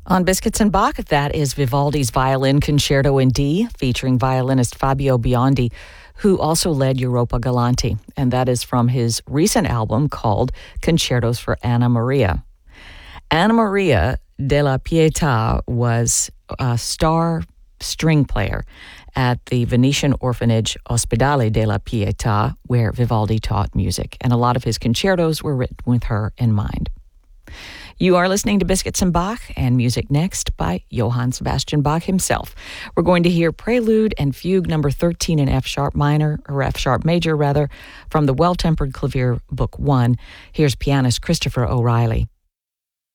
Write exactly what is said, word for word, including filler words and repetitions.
On Biscuits and Bach, that is Vivaldi's Violin Concerto in D, featuring violinist Fabio Biondi, who also led Europa Galante, and that is from his recent album called Concertos for Anna Maria. Anna Maria della Pietà was a star string player at the Venetian orphanage Ospedale della Pietà, where Vivaldi taught music, and a lot of his concertos were written with her in mind. You are listening to Biscuits and Bach, and music next by Johann Sebastian Bach himself. We're going to hear Prelude and Fugue number thirteen in F-sharp minor, or F-sharp major rather, from the Well-Tempered Clavier Book one. Here's pianist Christopher O'Reilly.